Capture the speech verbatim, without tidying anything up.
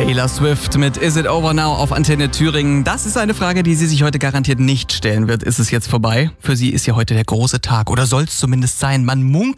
Taylor Swift mit Is It Over Now auf Antenne Thüringen. Das ist eine Frage, die sie sich heute garantiert nicht stellen wird. Ist es jetzt vorbei? Für sie ist ja heute der große Tag. Oder soll es zumindest sein. Man munkelt